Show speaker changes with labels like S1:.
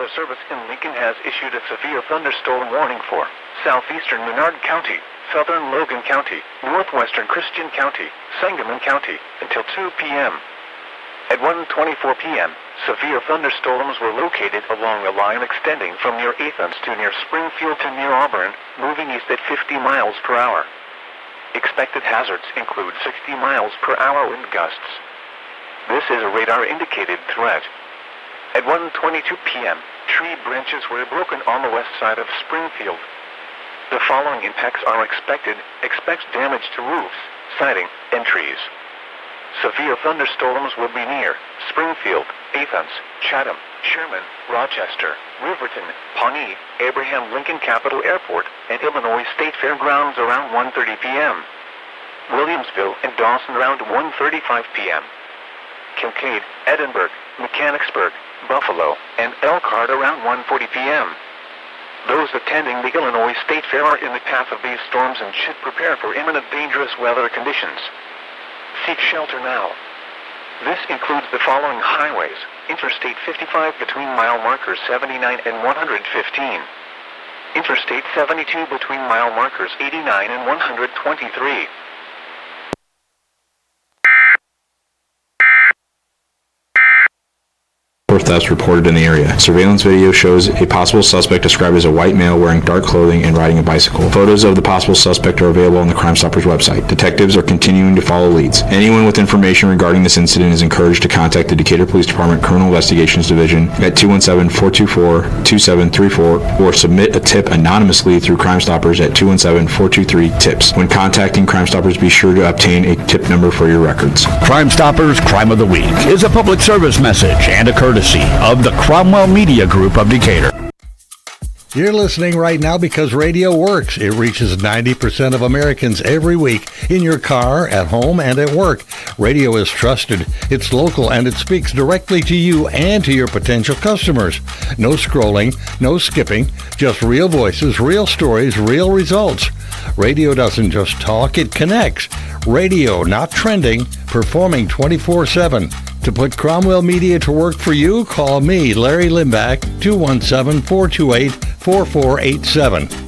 S1: Weather Service in Lincoln has issued a severe thunderstorm warning for southeastern Menard County, southern Logan County, northwestern Christian County, Sangamon County, until 2 p.m. At 1:24 p.m., severe thunderstorms were located along a line extending from near Athens to near Springfield to near Auburn, moving east at 50 miles per hour. Expected hazards include 60 miles per hour wind gusts. This is a radar-indicated threat. At 1:22 p.m., tree branches were broken on the west side of Springfield. The following impacts are expected. Expect damage to roofs, siding, and trees. Severe thunderstorms will be near Springfield, Athens, Chatham, Sherman, Rochester, Riverton, Pawnee, Abraham Lincoln Capital Airport, and Illinois State Fairgrounds around 1:30 p.m. Williamsville and Dawson around 1:35 p.m. Kincaid, Edinburgh, Mechanicsburg, Buffalo, and Elkhart around 1:40 p.m. Those attending the Illinois State Fair are in the path of these storms and should prepare for imminent dangerous weather conditions. Seek shelter now. This includes the following highways: Interstate 55 between mile markers 79 and 115. Interstate 72 between mile markers 89 and 123.
S2: Thefts reported in the area. Surveillance video shows a possible suspect described as a white male wearing dark clothing and riding a bicycle. Photos of the possible suspect are available on the Crime Stoppers website. Detectives are continuing to follow leads. Anyone with information regarding this incident is encouraged to contact the Decatur Police Department Criminal Investigations Division at 217-424-2734 or submit a tip anonymously through Crime Stoppers at 217-423-TIPS. When contacting Crime Stoppers, be sure to obtain a tip number for your records.
S3: Crime Stoppers Crime of the Week is a public service message and a courtesy of the Cromwell Media Group of Decatur.
S4: You're listening right now because radio works. It reaches 90% of Americans every week in your car, at home, and at work. Radio is trusted, it's local, and it speaks directly to you and to your potential customers. No scrolling, no skipping, just real voices, real stories, real results. Radio doesn't just talk, it connects. Radio, not trending, performing 24/7. To put Cromwell Media to work for you, call me, Larry Limbach, 217-428-4487.